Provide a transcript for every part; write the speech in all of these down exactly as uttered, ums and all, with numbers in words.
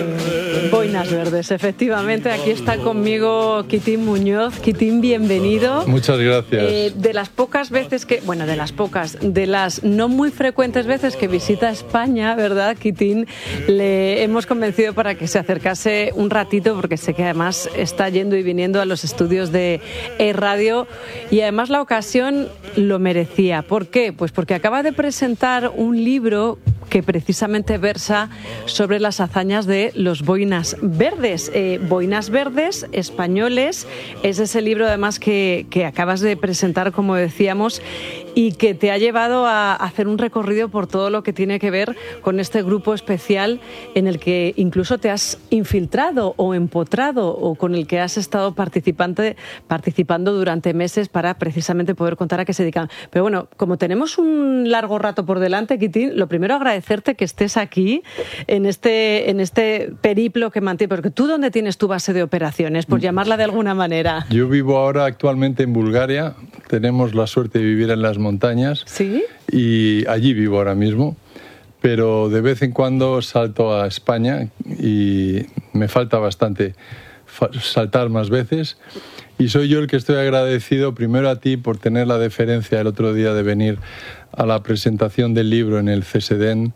Boinas Verdes, efectivamente. Aquí está conmigo Quitín Muñoz. Quitín, bienvenido. Muchas gracias. Eh, de las pocas veces que, bueno, de las pocas, de las no muy frecuentes veces que visita España, ¿verdad, Quitín? Le hemos convencido para que se acercase un ratito, porque sé que además está yendo y viniendo a los estudios de E-Radio, y además la ocasión lo merecía. ¿Por qué? Pues porque acaba de presentar un libro que precisamente versa sobre las hazañas de los Boinas Verdes. Eh, Boinas Verdes españoles es ese libro además que, que acabas de presentar, como decíamos, y que te ha llevado a hacer un recorrido por todo lo que tiene que ver con este grupo especial en el que incluso te has infiltrado o empotrado, o con el que has estado participante, participando durante meses para precisamente poder contar a qué se dedican. Pero bueno, como tenemos un largo rato por delante, Quitín, lo primero agradecerte que estés aquí en este, en este periplo que mantienes, porque tú, ¿dónde tienes tu base de operaciones, por llamarla de alguna manera? Yo vivo ahora actualmente en Bulgaria. Tenemos la suerte de vivir en las montañas. ¿Sí? Y allí vivo ahora mismo, pero de vez en cuando salto a España y me falta bastante saltar más veces, y soy yo el que estoy agradecido primero a ti por tener la deferencia el otro día de venir a la presentación del libro en el CESEDEN,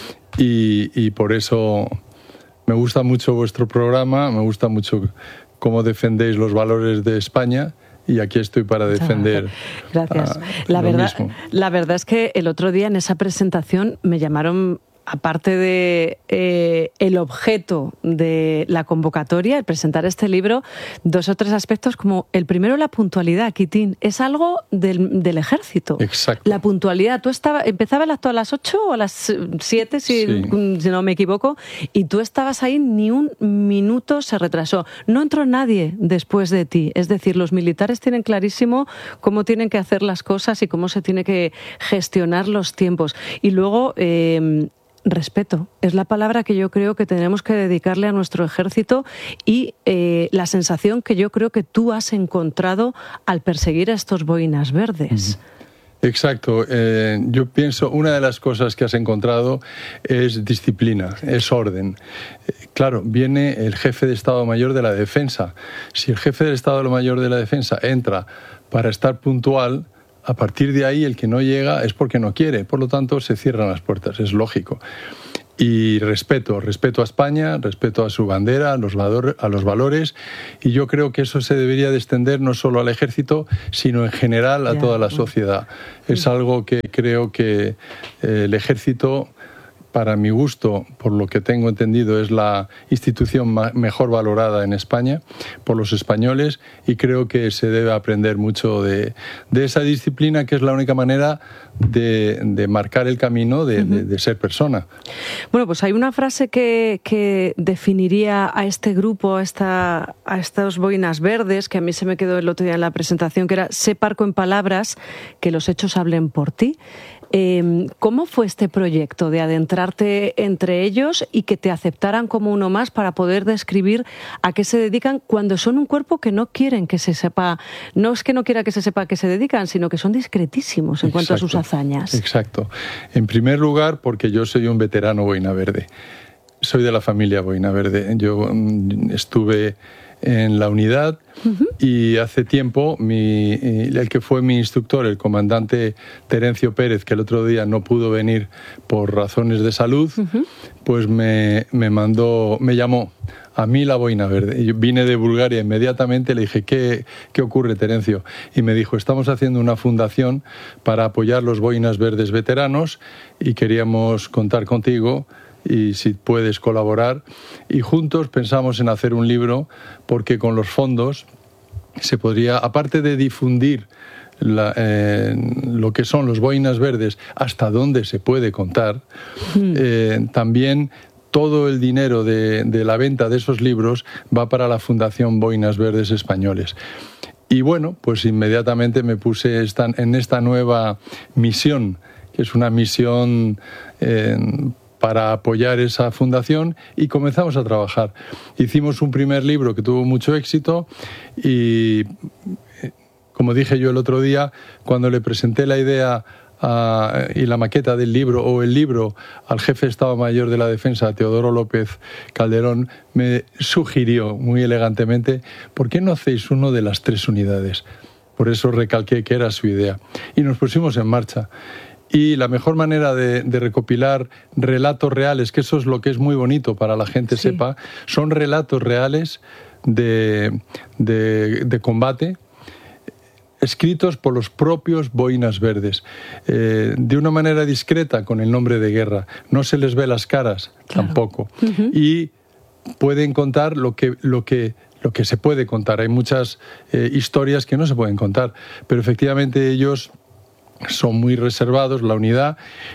y, y por eso me gusta mucho vuestro programa, me gusta mucho cómo defendéis los valores de España. Y aquí estoy para defender. Gracias. Uh, la, lo verdad, mismo. la verdad es que el otro día en esa presentación me llamaron, aparte de eh, el objeto de la convocatoria, el presentar este libro, dos o tres aspectos, como el primero, la puntualidad, Quitín. Es algo del, del ejército. Exacto. La puntualidad. Tú estabas, empezaba el acto a las ocho o a las siete, si, sí. si no me equivoco, y tú estabas ahí, ni un minuto se retrasó. No entró nadie después de ti. Es decir, los militares tienen clarísimo cómo tienen que hacer las cosas y cómo se tiene que gestionar los tiempos. Y luego, Eh, respeto, es la palabra que yo creo que tenemos que dedicarle a nuestro ejército, y eh, la sensación que yo creo que tú has encontrado al perseguir a estos Boinas Verdes. Uh-huh. Exacto. Eh, yo pienso, una de las cosas que has encontrado es disciplina, es orden. Eh, claro, viene el jefe de Estado Mayor de la Defensa. Si el jefe del Estado Mayor de la Defensa entra para estar puntual, a partir de ahí el que no llega es porque no quiere, por lo tanto se cierran las puertas, es lógico. Y respeto, respeto a España, respeto a su bandera, a los, valor, a los valores, y yo creo que eso se debería de extender no solo al ejército, sino en general a toda la sociedad. Es algo que creo que eh, el ejército, para mi gusto, por lo que tengo entendido, es la institución mejor valorada en España por los españoles, y creo que se debe aprender mucho de, de esa disciplina, que es la única manera de, de marcar el camino de, uh-huh. de, de ser persona. Bueno, pues hay una frase que, que definiría a este grupo, a, esta, a estos Boinas Verdes, que a mí se me quedó el otro día en la presentación, que era: sé parco en palabras, que los hechos hablen por ti. Eh, ¿Cómo fue este proyecto de adentrarte entre ellos y que te aceptaran como uno más para poder describir a qué se dedican, cuando son un cuerpo que no quieren que se sepa, no es que no quiera que se sepa a qué se dedican, sino que son discretísimos en Exacto. cuanto a sus hazañas? Exacto. En primer lugar, porque yo soy un veterano Boina Verde. Soy de la familia Boina Verde. Yo estuve en la unidad, uh-huh. y hace tiempo mi, el que fue mi instructor, el comandante Terencio Pérez, que el otro día no pudo venir por razones de salud, uh-huh. pues me, me mandó, me llamó a mí la Boina Verde. Yo vine de Bulgaria inmediatamente, le dije: ¿qué, qué ocurre, Terencio? Y me dijo: estamos haciendo una fundación para apoyar los Boinas Verdes veteranos y queríamos contar contigo y si puedes colaborar. Y juntos pensamos en hacer un libro, porque con los fondos se podría, aparte de difundir la, eh, lo que son los Boinas Verdes, hasta dónde se puede contar, mm. eh, también todo el dinero de, de la venta de esos libros va para la Fundación Boinas Verdes Españoles. Y bueno, pues inmediatamente me puse esta, en esta nueva misión, que es una misión eh, para apoyar esa fundación, y comenzamos a trabajar. Hicimos un primer libro que tuvo mucho éxito, y como dije yo el otro día, cuando le presenté la idea a, y la maqueta del libro o el libro al jefe de Estado Mayor de la Defensa, Teodoro López Calderón, me sugirió muy elegantemente, ¿por qué no hacéis uno de las tres unidades? Por eso recalqué que era su idea. Y nos pusimos en marcha. Y la mejor manera de, de recopilar relatos reales, que eso es lo que es muy bonito para la gente sí. sepa, son relatos reales de, de, de combate, escritos por los propios Boinas Verdes, eh, de una manera discreta con el nombre de guerra. No se les ve las caras claro. tampoco. Uh-huh. Y pueden contar lo que... Lo que lo que se puede contar. Hay muchas eh, historias que no se pueden contar, pero efectivamente ellos son muy reservados, la unidad,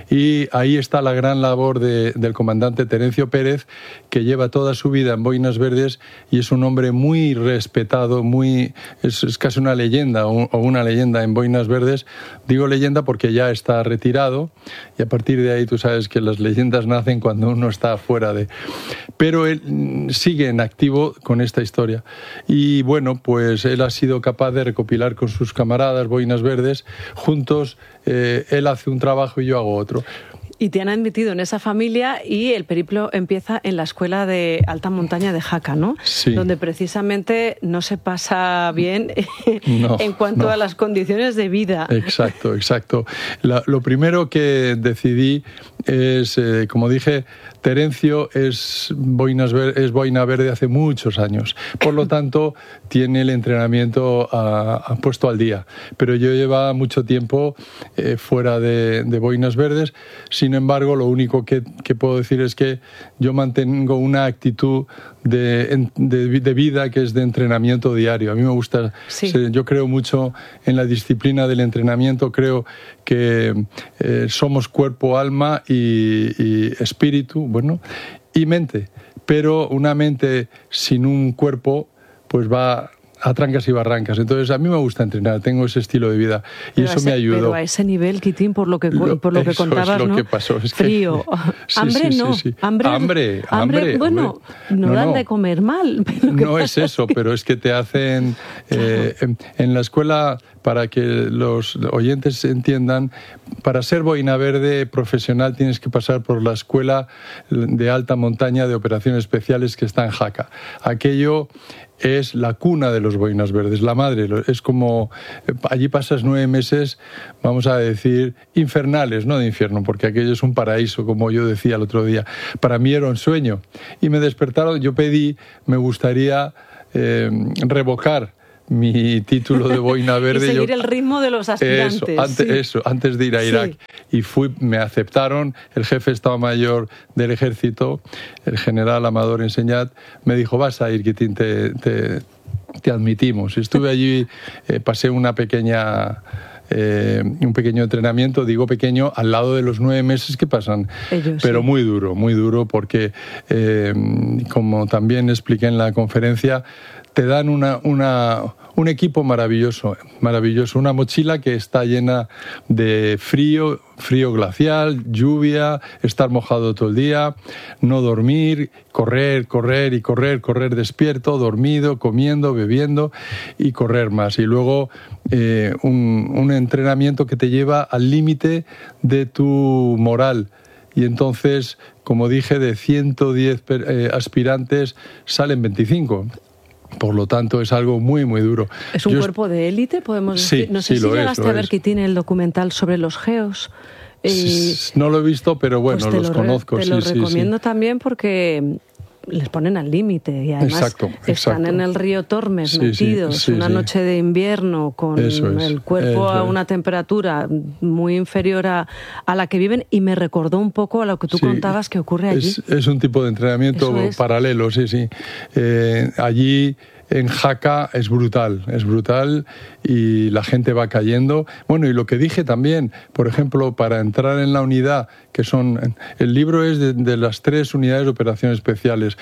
y ahí está la gran labor de, del comandante Terencio Pérez, que lleva toda su vida en Boinas Verdes y es un hombre muy respetado, muy es, es casi una leyenda o, o una leyenda en Boinas Verdes. Digo leyenda porque ya está retirado y a partir de ahí tú sabes que las leyendas nacen cuando uno está fuera de... Pero él sigue en activo con esta historia y bueno, pues él ha sido capaz de recopilar con sus camaradas Boinas Verdes juntos. Eh, él hace un trabajo y yo hago otro. Y te han admitido en esa familia y el periplo empieza en la escuela de alta montaña de Jaca, ¿no? Sí. Donde precisamente no se pasa bien no, en cuanto no. a las condiciones de vida. Exacto, exacto. La, lo primero que decidí es, eh, como dije, Terencio es, Boinas Ver, es Boina Verde hace muchos años. Por lo tanto, tiene el entrenamiento a, a puesto al día. Pero yo llevaba mucho tiempo eh, fuera de, de Boinas Verdes. Sin embargo, lo único que, que puedo decir es que yo mantengo una actitud de, de, de vida que es de entrenamiento diario. A mí me gusta, sí. yo creo mucho en la disciplina del entrenamiento, creo que eh, somos cuerpo, alma y, y espíritu, bueno, y mente. Pero una mente sin un cuerpo, pues va a trancas y barrancas. Entonces, a mí me gusta entrenar, tengo ese estilo de vida y pero eso ese, me ayudó. Pero a ese nivel, Quitín, por lo que, lo, por lo que contabas, es lo ¿no? que pasó. Es Frío. Que... sí, hambre sí, no. Sí, sí. Hambre, hambre, hambre, hambre. Bueno, hambre. no, no dan no. de comer mal. No es eso, pero es que te hacen... Eh, en, en la escuela, para que los oyentes entiendan, para ser boina verde profesional tienes que pasar por la escuela de alta montaña de operaciones especiales que está en Jaca. Aquello es la cuna de los boinas verdes, la madre. Es como, allí pasas nueve meses, vamos a decir, infernales, no de infierno, porque aquello es un paraíso, como yo decía el otro día. Para mí era un sueño. Y me despertaron, yo pedí, me gustaría eh, revocar mi título de boina verde. Y seguir yo, el ritmo de los aspirantes. Eso, antes, sí. eso, antes de ir a Irak. Sí. Y fui, me aceptaron, el jefe de Estado Mayor del Ejército, el general Amador Enseñat, me dijo, vas a ir, Quitín, te, te, te admitimos. Estuve allí, eh, pasé una pequeña... Eh, un pequeño entrenamiento, digo pequeño, al lado de los nueve meses que pasan. Ellos, pero sí. muy duro, muy duro, porque, eh, como también expliqué en la conferencia, te dan una, una, un equipo maravilloso, maravilloso, una mochila que está llena de frío, frío glacial, lluvia, estar mojado todo el día, no dormir, correr, correr y correr, correr despierto, dormido, comiendo, bebiendo y correr más. Y luego eh, un, un entrenamiento que te lleva al límite de tu moral. Y entonces, como dije, de ciento diez eh, aspirantes salen veinticinco. Por lo tanto, es algo muy, muy duro. ¿Es un Yo cuerpo de élite, podemos sí, decir? No sé sí, si lo llegaste es, a ver, es. Quitín, el documental sobre los geos. Eh, no lo he visto, pero bueno, pues los lo conozco. Te sí, lo sí, recomiendo sí. también porque les ponen al límite y además exacto, están exacto. en el río Tormes sí, metidos sí, sí, una sí. noche de invierno con es, el cuerpo a es. una temperatura muy inferior a, a la que viven y me recordó un poco a lo que tú sí, contabas que ocurre allí. Es, es un tipo de entrenamiento es. paralelo, sí, sí. Eh, allí en Jaca es brutal, es brutal y la gente va cayendo. Bueno, y lo que dije también, por ejemplo, para entrar en la unidad, que son... El libro es de, de las tres unidades de operaciones especiales.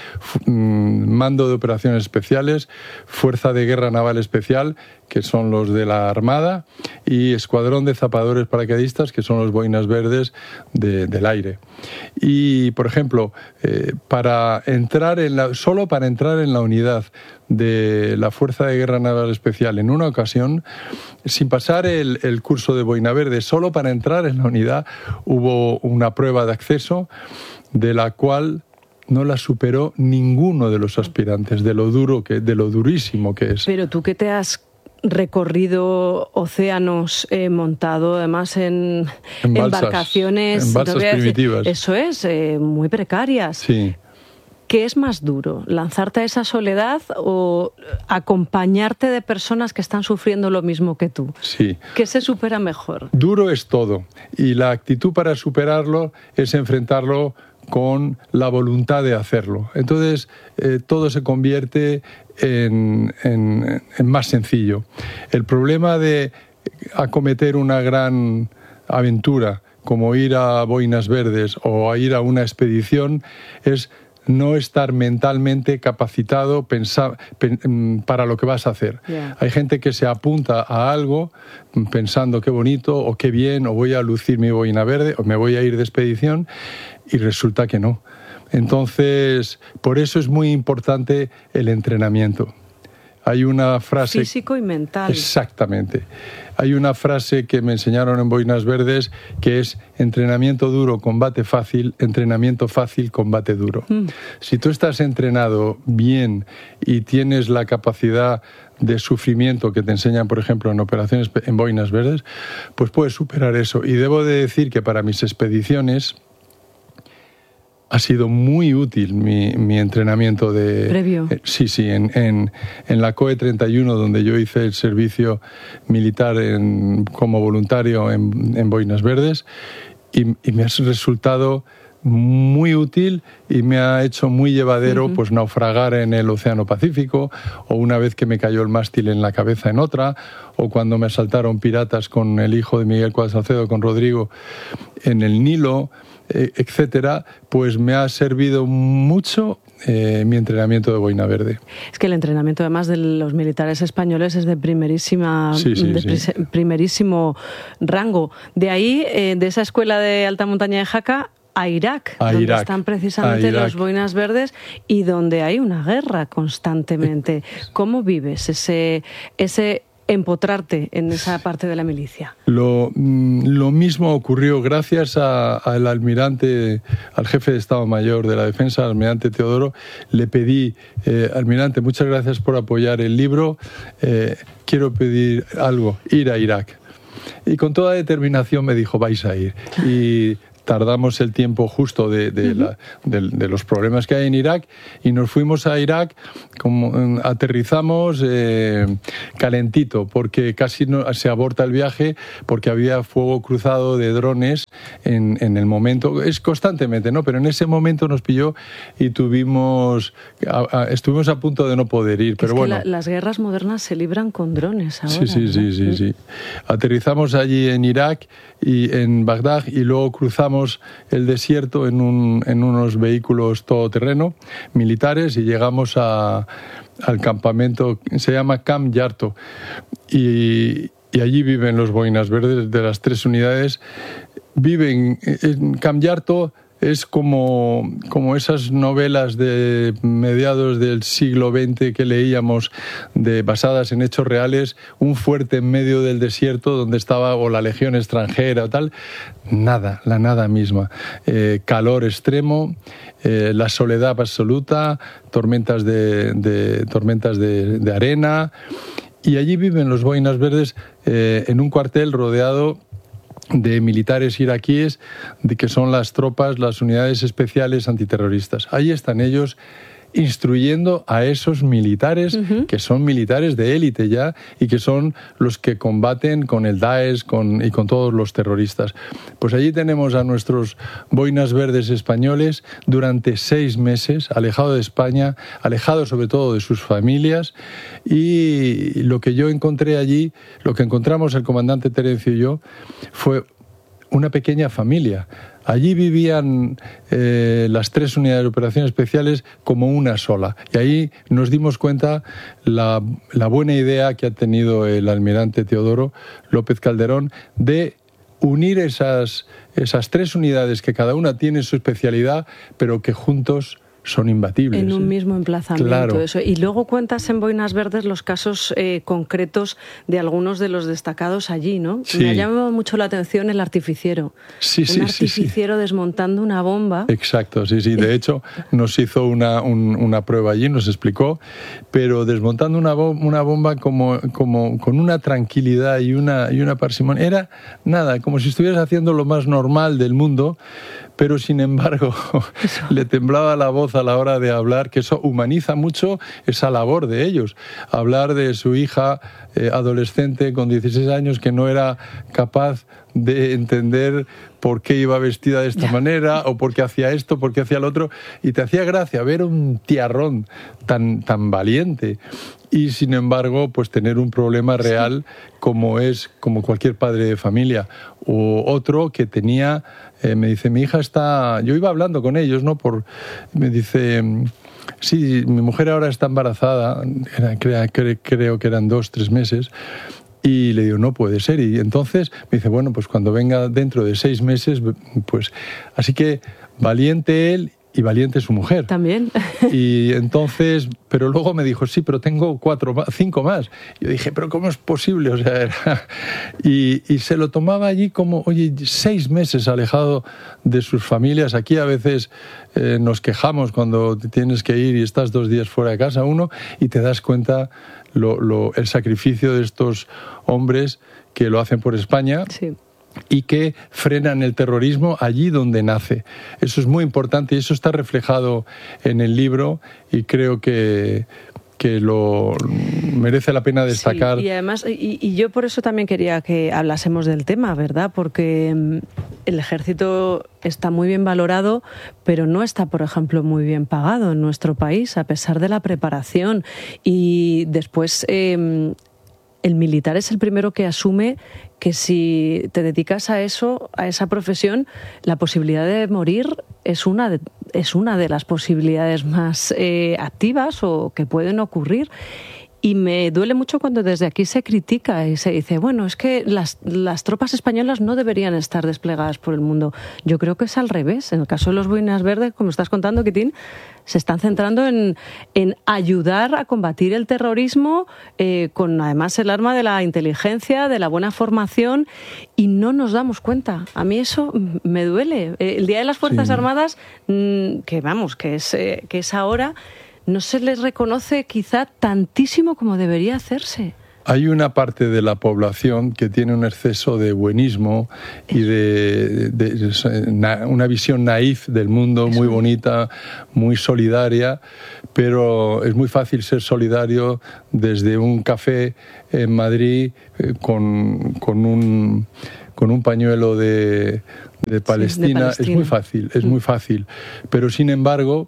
Mando de operaciones especiales, Fuerza de Guerra Naval Especial, que son los de la Armada, y Escuadrón de Zapadores Paracaidistas, que son los boinas verdes de, del aire. Y, por ejemplo, eh, para entrar en la, solo para entrar en la unidad de la Fuerza de Guerra Naval Especial en una ocasión, sin pasar el, el curso de boina verde, solo para entrar en la unidad hubo una prueba de acceso de la cual no la superó ninguno de los aspirantes, de lo duro que, de lo durísimo que es. Pero tú que te has recorrido océanos, eh, montado además en, en balsas, embarcaciones, en balsas decir, primitivas. Eso es, eh, muy precarias. Sí. ¿Qué es más duro, lanzarte a esa soledad o acompañarte de personas que están sufriendo lo mismo que tú? Sí. ¿Qué se supera mejor? Duro es todo, y la actitud para superarlo es enfrentarlo con la voluntad de hacerlo. Entonces, eh, todo se convierte en, en, en más sencillo. El problema de acometer una gran aventura, como ir a Boinas Verdes o a ir a una expedición, es no estar mentalmente capacitado pensar, pen, para lo que vas a hacer. Yeah. Hay gente que se apunta a algo pensando qué bonito o qué bien, o voy a lucir mi boina verde o me voy a ir de expedición, y resulta que no. Entonces, por eso es muy importante el entrenamiento. Hay una frase... Físico y mental. Exactamente. Hay una frase que me enseñaron en Boinas Verdes que es: entrenamiento duro, combate fácil; entrenamiento fácil, combate duro. Mm. Si tú estás entrenado bien y tienes la capacidad de sufrimiento que te enseñan, por ejemplo, en operaciones en Boinas Verdes, pues puedes superar eso. Y debo de decir que para mis expediciones ha sido muy útil mi, mi entrenamiento de... ¿Previo? Eh, sí, sí, en, en, en la COE treinta y uno, donde yo hice el servicio militar en, como voluntario en, en Boinas Verdes, y, y me ha resultado muy útil y me ha hecho muy llevadero, uh-huh. pues naufragar en el Océano Pacífico, o una vez que me cayó el mástil en la cabeza en otra, o cuando me asaltaron piratas con el hijo de Miguel Cuadra Salcedo, con Rodrigo, en el Nilo, eh, etcétera, pues me ha servido mucho eh, mi entrenamiento de boina verde. Es que el entrenamiento además de los militares españoles es de primerísima sí, sí, de sí. primerísimo rango. De ahí, eh, de esa escuela de alta montaña de Jaca, a Irak, a donde Irak, están precisamente los boinas verdes y donde hay una guerra constantemente. ¿Cómo vives ese, ese empotrarte en esa parte de la milicia? Lo, lo mismo ocurrió gracias a, al almirante, al jefe de Estado Mayor de la Defensa, al almirante Teodoro. Le pedí, eh, almirante, muchas gracias por apoyar el libro, eh, quiero pedir algo, ir a Irak. Y con toda determinación me dijo: vais a ir. Y tardamos el tiempo justo de, de, uh-huh. la, de, de los problemas que hay en Irak, y nos fuimos a Irak, como, aterrizamos eh, calentito, porque casi no, se aborta el viaje porque había fuego cruzado de drones en, en el momento, es constantemente, ¿no? Pero en ese momento nos pilló y tuvimos, a, a, estuvimos a punto de no poder ir. Pero es que bueno, la, las guerras modernas se libran con drones ahora. Sí, sí, sí, sí, sí. Aterrizamos allí en Irak y en Bagdad, y luego cruzamos el desierto en, un, en unos vehículos todoterreno militares, y llegamos a, al campamento, se llama Camp Yarto, y, y allí viven los boinas verdes de las tres unidades. Viven en Camp Yarto. Es como, como esas novelas de mediados del siglo veinte que leíamos, de, basadas en hechos reales, un fuerte en medio del desierto donde estaba o la legión extranjera o tal. Nada, la nada misma. Eh, calor extremo, eh, la soledad absoluta, tormentas de, de, tormentas de, de arena. Y allí viven los boinas verdes eh, en un cuartel rodeado de militares iraquíes, de que son las tropas, las unidades especiales antiterroristas. Ahí están ellos instruyendo a esos militares, uh-huh. que son militares de élite ya, y que son los que combaten con el Daesh con, y con todos los terroristas. Pues allí tenemos a nuestros boinas verdes españoles durante seis meses, alejados de España, alejados sobre todo de sus familias, y lo que yo encontré allí, lo que encontramos el comandante Terencio y yo, fue una pequeña familia. Allí vivían eh, las tres unidades de operaciones especiales como una sola. Y ahí nos dimos cuenta la, la buena idea que ha tenido el almirante Teodoro López Calderón de unir esas, esas tres unidades, que cada una tiene su especialidad, pero que juntos son imbatibles. En un mismo emplazamiento, claro. Eso. Y luego cuentas en Boinas Verdes los casos eh, concretos de algunos de los destacados allí, ¿no? Sí. Me ha llamado mucho la atención el artificiero. Sí, un sí, artificiero sí, sí. desmontando una bomba. Exacto, sí, sí. De hecho, nos hizo una, un, una prueba allí, nos explicó, pero desmontando una, bo una bomba como, como con una tranquilidad y una, y una parsimonia. Era nada, como si estuvieras haciendo lo más normal del mundo, pero sin embargo le temblaba la voz a la hora de hablar, que eso humaniza mucho esa labor de ellos. Hablar de su hija eh, adolescente con dieciséis años que no era capaz de entender por qué iba vestida de esta manera o por qué hacía esto, por qué hacía lo otro, y te hacía gracia ver un tiarrón tan, tan valiente y sin embargo pues tener un problema real como es como cualquier padre de familia. O otro que tenía, eh, me dice, mi hija está, yo iba hablando con ellos, ¿no? Por, me dice, sí, mi mujer ahora está embarazada, era, crea, cre, creo que eran dos, tres meses. Y le digo, no puede ser. Y entonces me dice, bueno, pues cuando venga dentro de seis meses, pues... Así que valiente él y valiente su mujer. También. Y entonces, pero luego me dijo, sí, pero tengo cuatro, cinco más. Y yo dije, pero ¿cómo es posible? O sea, era... Y, y se lo tomaba allí como, oye, seis meses alejado de sus familias. Aquí a veces eh, nos quejamos cuando tienes que ir y estás dos días fuera de casa, uno, y te das cuenta lo, lo, el sacrificio de estos hombres que lo hacen por España. Sí. Y que frenan el terrorismo allí donde nace. Eso es muy importante y eso está reflejado en el libro y creo que, que lo merece la pena destacar. Sí, y además, y, y yo por eso también quería que hablásemos del tema, ¿verdad? Porque el ejército está muy bien valorado, pero no está, por ejemplo, muy bien pagado en nuestro país, a pesar de la preparación. Y después... Eh, el militar es el primero que asume que si te dedicas a eso, a esa profesión, la posibilidad de morir es una de, es una de las posibilidades más eh, activas o que pueden ocurrir. Y me duele mucho cuando desde aquí se critica y se dice, bueno, es que las, las tropas españolas no deberían estar desplegadas por el mundo. Yo creo que es al revés. En el caso de los Boinas Verdes, como estás contando, Quitín, se están centrando en, en ayudar a combatir el terrorismo eh, con además el arma de la inteligencia, de la buena formación, y no nos damos cuenta. A mí eso me duele. El Día de las Fuerzas sí. Armadas, que vamos, que es, eh, que es ahora... no se les reconoce quizá tantísimo como debería hacerse. Hay una parte de la población que tiene un exceso de buenismo y de, de, de una visión naif del mundo muy bonita, muy solidaria, pero es muy fácil ser solidario desde un café en Madrid eh, con, con, un, con un pañuelo de... De Palestina, sí, de Palestina, es muy fácil, es muy fácil. Pero sin embargo,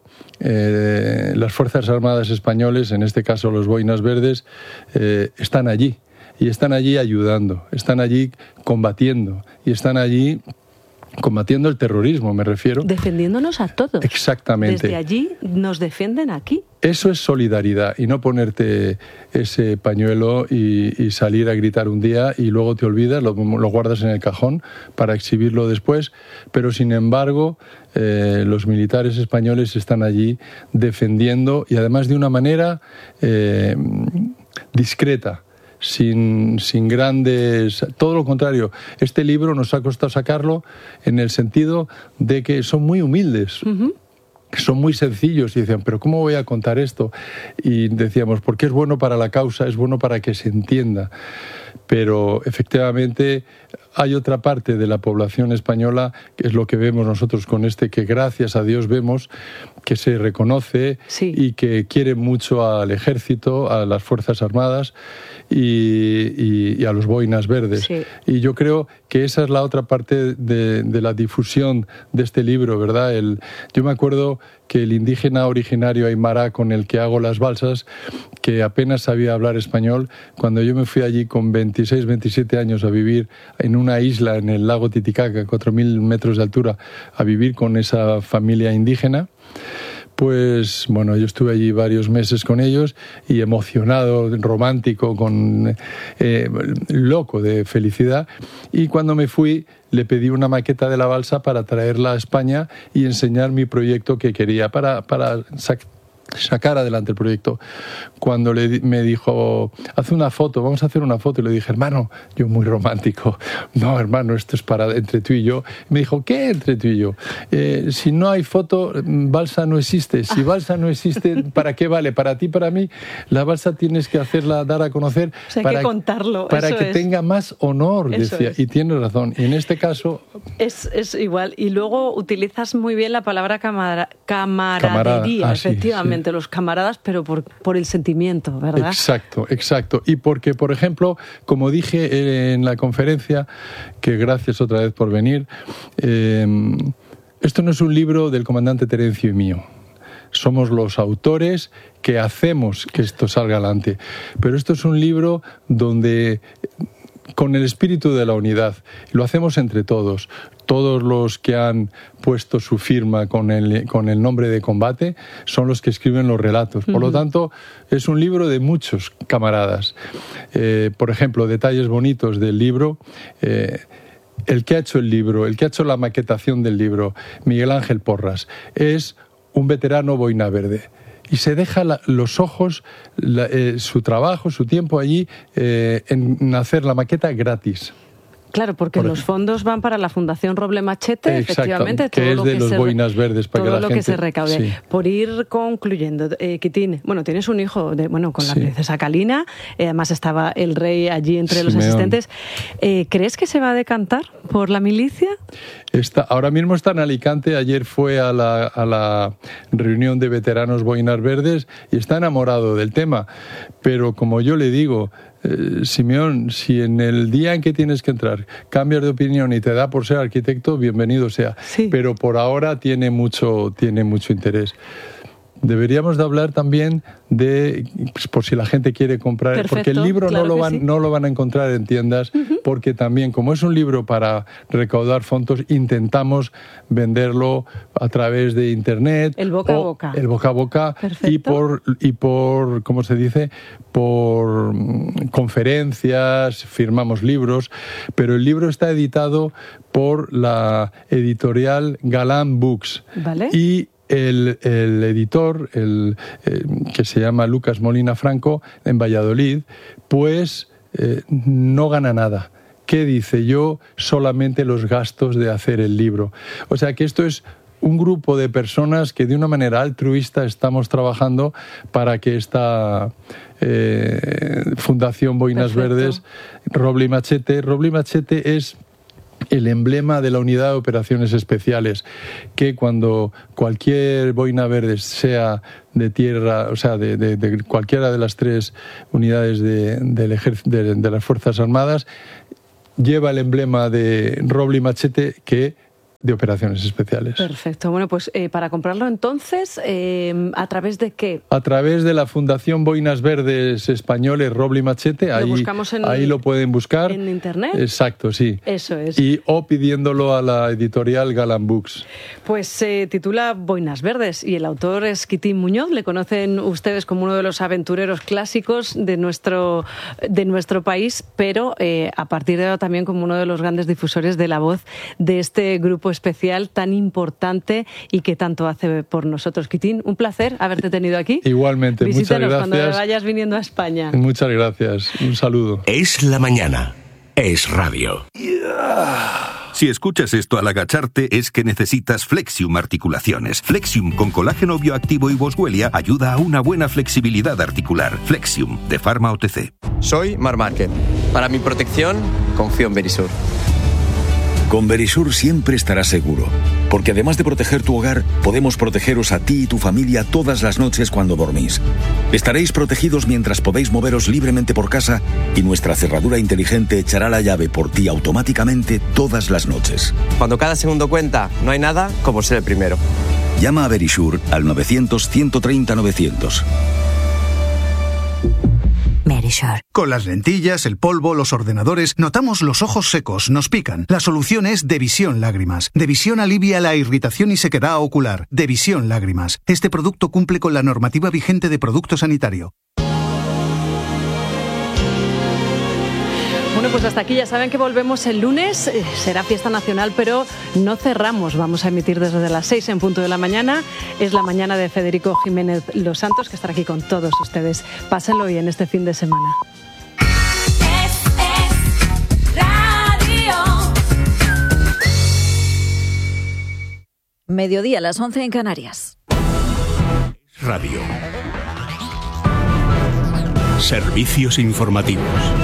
eh, las Fuerzas Armadas españoles, en este caso los Boinas Verdes, eh, están allí. Y están allí ayudando, están allí combatiendo y están allí combatiendo el terrorismo, me refiero. Defendiéndonos a todos. Exactamente. Desde allí nos defienden aquí. Eso es solidaridad y no ponerte ese pañuelo y, y salir a gritar un día y luego te olvidas, lo, lo guardas en el cajón para exhibirlo después, pero sin embargo eh, los militares españoles están allí defendiendo y además de una manera eh, discreta. Sin, sin grandes... Todo lo contrario, este libro nos ha costado sacarlo en el sentido de que son muy humildes. Uh-huh. Son muy sencillos y decían, pero ¿cómo voy a contar esto? Y decíamos, porque es bueno para la causa, es bueno para que se entienda. Pero efectivamente hay otra parte de la población española, que es lo que vemos nosotros con este, que gracias a Dios vemos que se reconoce sí. y que quiere mucho al ejército, a las Fuerzas Armadas y, y, y a los Boinas Verdes. Sí. Y yo creo que esa es la otra parte de, de la difusión de este libro, ¿verdad? El, yo me acuerdo que el indígena originario aymara con el que hago las balsas, que apenas sabía hablar español, cuando yo me fui allí con veintiséis, veintisiete años a vivir en una isla en el lago Titicaca, cuatro mil metros de altura, a vivir con esa familia indígena, Pues bueno, yo estuve allí varios meses con ellos y emocionado, romántico, con eh, loco de felicidad. Y cuando me fui, le pedí una maqueta de la balsa para traerla a España y enseñar mi proyecto que quería para, para sac- sacar adelante el proyecto. Cuando le, me dijo, haz una foto, vamos a hacer una foto, y le dije, hermano, yo muy romántico, no, hermano, esto es para entre tú y yo. Y me dijo, ¿qué entre tú y yo? Eh, si no hay foto, balsa no existe. Si balsa no existe, ¿para qué vale? Para ti, para mí, la balsa tienes que hacerla, dar a conocer, o sea, para, hay que contarlo, para eso que es. tenga más honor, Eso decía. es. Y tiene razón. Y en este caso... Es, es igual. Y luego utilizas muy bien la palabra camara, camaradería, Camarada. Ah, sí, efectivamente, sí. los camaradas, pero por, por el sentimiento, ¿verdad? Exacto, exacto. Y porque, por ejemplo, como dije en la conferencia, que gracias otra vez por venir, eh, esto no es un libro del comandante Terencio y mío. Somos los autores que hacemos que esto salga adelante. Pero esto es un libro donde... con el espíritu de la unidad. Lo hacemos entre todos. Todos los que han puesto su firma con el, con el nombre de combate son los que escriben los relatos. Por lo tanto, es un libro de muchos camaradas. Eh, por ejemplo, detalles bonitos del libro. Eh, el que ha hecho el libro, el que ha hecho la maquetación del libro, Miguel Ángel Porras, es un veterano boina verde. Y se deja la, los ojos, la, eh, su trabajo, su tiempo allí eh, en hacer la maqueta gratis. Claro, porque Por los fondos van para la Fundación Roble Machete, Exacto, efectivamente. que todo es lo de que los se, boinas verdes para todo que la lo gente... que se recaude. Sí. Por ir concluyendo, eh, Quitín, bueno, tienes un hijo de, bueno, con la Sí. princesa Kalina, eh, además estaba el rey allí entre los Simeón. asistentes. Eh, ¿Crees que se va a decantar por la milicia? Está, ahora mismo está en Alicante, ayer fue a la, a la reunión de veteranos boinas verdes y está enamorado del tema. Pero como yo le digo, eh, Simeón, si en el día en que tienes que entrar cambias de opinión y te da por ser arquitecto, bienvenido sea. Sí. Pero por ahora tiene mucho, tiene mucho interés. Deberíamos de hablar también de, pues, por si la gente quiere comprar, Perfecto, porque el libro claro no, lo que van, sí. no lo van a encontrar en tiendas, uh-huh. porque también, como es un libro para recaudar fondos, intentamos venderlo a través de internet. El boca a boca. El boca a boca. Perfecto. Y por, y por, ¿cómo se dice? Por mm, conferencias, firmamos libros, pero el libro está editado por la editorial Galán Books. Vale. Y El, el editor, el, eh, que se llama Lucas Molina Franco, en Valladolid, pues eh, no gana nada. ¿Qué dice? Yo solamente los gastos de hacer el libro. O sea que esto es un grupo de personas que de una manera altruista estamos trabajando para que esta eh, Fundación Boinas Perfecto. Verdes, Roble y Machete, Roble y Machete es el emblema de la unidad de operaciones especiales, que cuando cualquier boina verde, sea de tierra, o sea, de, de, de cualquiera de las tres unidades de, del ejército, de, de las Fuerzas Armadas, lleva el emblema de Roble y Machete, que de operaciones especiales. Perfecto. Bueno, pues eh, para comprarlo entonces, eh, ¿a través de qué? A través de la Fundación Boinas Verdes Españoles Roble y Machete, ahí, buscamos en, ahí lo pueden buscar. ¿En internet? Exacto, sí. Eso es. Y o pidiéndolo a la editorial Galán Books. Pues se eh, titula Boinas Verdes y el autor es Quitín Muñoz. Le conocen ustedes como uno de los aventureros clásicos de nuestro, de nuestro país, pero eh, a partir de ahora también como uno de los grandes difusores de la voz de este grupo especial tan importante y que tanto hace por nosotros. Quitín, un placer haberte tenido aquí. Igualmente, Visítanos muchas gracias. cuando vayas viniendo a España. Muchas gracias. Un saludo. Es la mañana. Es radio. Si escuchas esto al agacharte es que necesitas Flexium Articulaciones. Flexium con colágeno bioactivo y boswellia ayuda a una buena flexibilidad articular. Flexium de Pharma O T C. Soy Mar Márquez. Para mi protección, confío en Verisur. Con Verisur siempre estarás seguro, porque además de proteger tu hogar, podemos protegeros a ti y tu familia todas las noches cuando dormís. Estaréis protegidos mientras podéis moveros libremente por casa y nuestra cerradura inteligente echará la llave por ti automáticamente todas las noches. Cuando cada segundo cuenta, no hay nada como ser el primero. Llama a Verisur al novecientos, ciento treinta, novecientos. Verisur. Verisure. Con las lentillas, el polvo, los ordenadores, notamos los ojos secos, nos pican. La solución es Devisión Lágrimas. Devisión alivia la irritación y sequedad ocular. Devisión Lágrimas. Este producto cumple con la normativa vigente de producto sanitario. Bueno, pues hasta aquí ya saben que volvemos el lunes, eh, será fiesta nacional, pero no cerramos, vamos a emitir desde las seis en punto de la mañana, es la mañana de Federico Jiménez Los Santos, que estará aquí con todos ustedes. Pásenlo bien este fin de semana. Es, es radio. Mediodía, a las once en Canarias. Radio. Servicios informativos.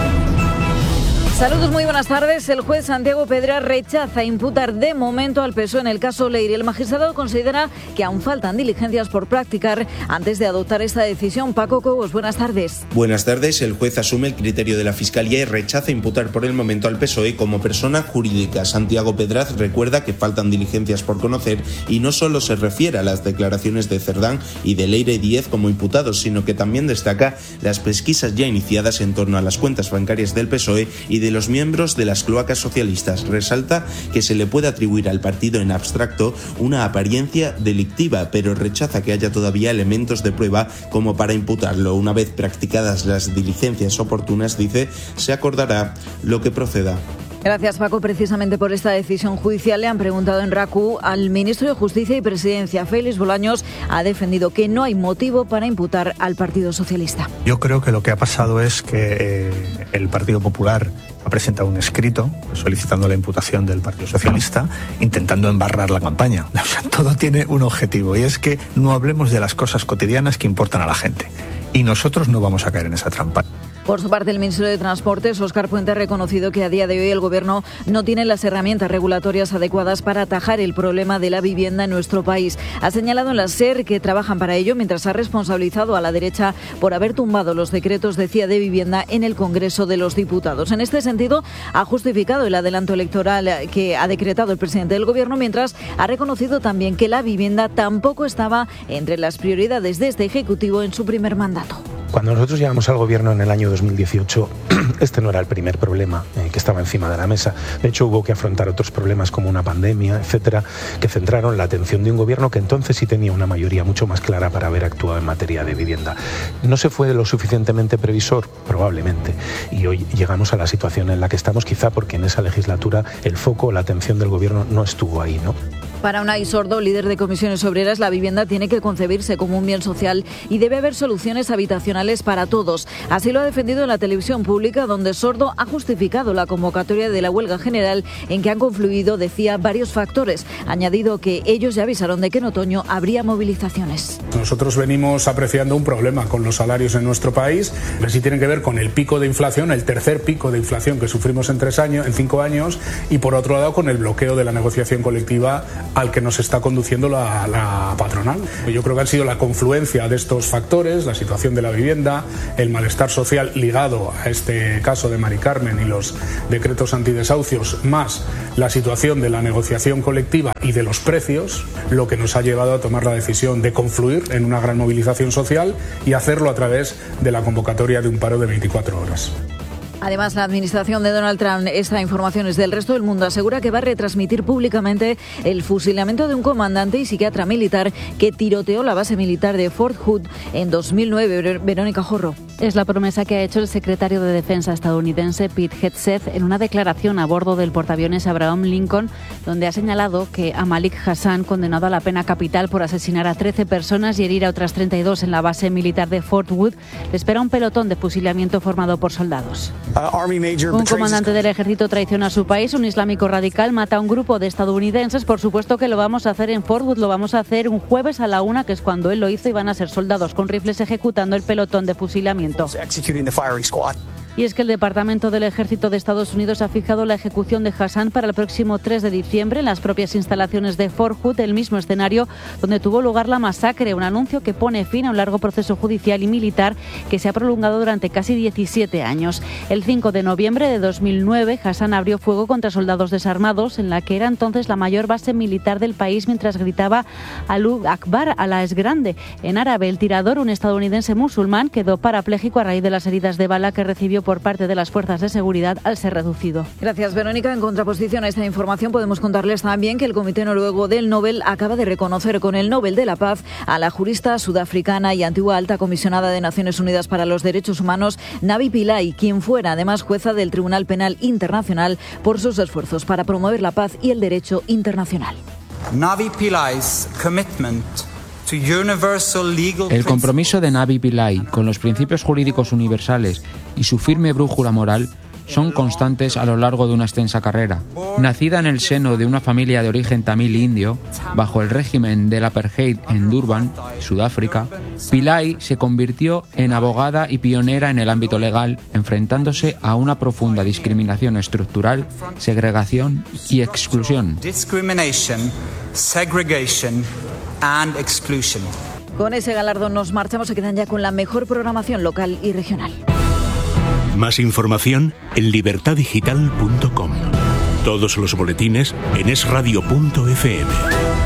Saludos, muy buenas tardes. El juez Santiago Pedra rechaza imputar de momento al P S O E en el caso Leire. El magistrado considera que aún faltan diligencias por practicar antes de adoptar esta decisión. Paco Cobos, buenas tardes. Buenas tardes. El juez asume el criterio de la Fiscalía y rechaza imputar por el momento al P S O E como persona jurídica. Santiago Pedraz recuerda que faltan diligencias por conocer y no solo se refiere a las declaraciones de Cerdán y de Leire Díez como imputados, sino que también destaca las pesquisas ya iniciadas en torno a las cuentas bancarias del P S O E y de los miembros de las cloacas socialistas. Resalta que se le puede atribuir al partido en abstracto una apariencia delictiva, pero rechaza que haya todavía elementos de prueba como para imputarlo. Una vez practicadas las diligencias oportunas, dice, se acordará lo que proceda. Gracias, Paco. Precisamente por esta decisión judicial le han preguntado en RACU al ministro de Justicia y Presidencia, Félix Bolaños, ha defendido que no hay motivo para imputar al Partido Socialista. Yo creo que lo que ha pasado es que eh, el Partido Popular ha presentado un escrito solicitando la imputación del Partido Socialista, intentando embarrar la campaña. O sea, todo tiene un objetivo, y es que no hablemos de las cosas cotidianas que importan a la gente. Y nosotros no vamos a caer en esa trampa. Por su parte, el ministro de Transportes, Óscar Puente, ha reconocido que a día de hoy el Gobierno no tiene las herramientas regulatorias adecuadas para atajar el problema de la vivienda en nuestro país. Ha señalado en la SER que trabajan para ello, mientras ha responsabilizado a la derecha por haber tumbado los decretos, decía, de vivienda en el Congreso de los Diputados. En este sentido, ha justificado el adelanto electoral que ha decretado el presidente del Gobierno, mientras ha reconocido también que la vivienda tampoco estaba entre las prioridades de este Ejecutivo en su primer mandato. Cuando nosotros llegamos al Gobierno en el año dos mil dieciocho, este no era el primer problema eh, que estaba encima de la mesa. De hecho, hubo que afrontar otros problemas como una pandemia, etcétera, que centraron la atención de un Gobierno que entonces sí tenía una mayoría mucho más clara para haber actuado en materia de vivienda. ¿No se fue lo suficientemente previsor? Probablemente. Y hoy llegamos a la situación en la que estamos, quizá porque en esa legislatura el foco, la atención del Gobierno no estuvo ahí, ¿no? Para Unai Sordo, líder de Comisiones Obreras, la vivienda tiene que concebirse como un bien social y debe haber soluciones habitacionales para todos. Así lo ha defendido en la televisión pública, donde Sordo ha justificado la convocatoria de la huelga general en que han confluido, decía, varios factores. Ha añadido que ellos ya avisaron de que en otoño habría movilizaciones. Nosotros venimos apreciando un problema con los salarios en nuestro país. Así tienen que ver con el pico de inflación, el tercer pico de inflación que sufrimos en tres años, en cinco años, y por otro lado con el bloqueo de la negociación colectiva al que nos está conduciendo la, la patronal. Yo creo que han sido la confluencia de estos factores, la situación de la vivienda, el malestar social ligado a este caso de Mari Carmen y los decretos antidesahucios, más la situación de la negociación colectiva y de los precios, lo que nos ha llevado a tomar la decisión de confluir en una gran movilización social y hacerlo a través de la convocatoria de un paro de veinticuatro horas. Además, la administración de Donald Trump, esta información es del Resto del Mundo, asegura que va a retransmitir públicamente el fusilamiento de un comandante y psiquiatra militar que tiroteó la base militar de Fort Hood en dos mil nueve. Verónica Jorro. Es la promesa que ha hecho el secretario de Defensa estadounidense Pete Hegseth en una declaración a bordo del portaaviones Abraham Lincoln, donde ha señalado que a Malik Hassan, condenado a la pena capital por asesinar a trece personas y herir a otras treinta y dos en la base militar de Fort Hood, le espera un pelotón de fusilamiento formado por soldados. Un comandante del ejército traiciona a su país, un islámico radical mata a un grupo de estadounidenses. Por supuesto que lo vamos a hacer en Fort Hood, lo vamos a hacer un jueves a la una, que es cuando él lo hizo, y van a ser soldados con rifles ejecutando el pelotón de fusilamiento. Y es que el Departamento del Ejército de Estados Unidos ha fijado la ejecución de Hassan para el próximo tres de diciembre en las propias instalaciones de Fort Hood, el mismo escenario donde tuvo lugar la masacre, un anuncio que pone fin a un largo proceso judicial y militar que se ha prolongado durante casi diecisiete años. El cinco de noviembre de dos mil nueve, Hassan abrió fuego contra soldados desarmados en la que era entonces la mayor base militar del país mientras gritaba Allahu Akbar, Alá es grande. En árabe, el tirador, un estadounidense musulmán, quedó parapléjico a raíz de las heridas de bala que recibió por parte de las fuerzas de seguridad al ser reducido. Gracias, Verónica. En contraposición a esta información podemos contarles también que el Comité Noruego del Nobel acaba de reconocer con el Nobel de la Paz a la jurista sudafricana y antigua alta comisionada de Naciones Unidas para los Derechos Humanos, Navi Pillay, quien fuera además jueza del Tribunal Penal Internacional por sus esfuerzos para promover la paz y el derecho internacional. Navi Pillay's commitment to universal legal El compromiso de Navi Pillay con los principios jurídicos universales y su firme brújula moral son constantes a lo largo de una extensa carrera. Nacida en el seno de una familia de origen tamil indio, bajo el régimen del apartheid en Durban, Sudáfrica, Pillay se convirtió en abogada y pionera en el ámbito legal, enfrentándose a una profunda discriminación estructural, segregación y exclusión. discrimination, segregation and exclusion. Con ese galardón nos marchamos, se quedan ya con la mejor programación local y regional. Más información en libertad digital punto com. Todos los boletines en es radio punto efe eme.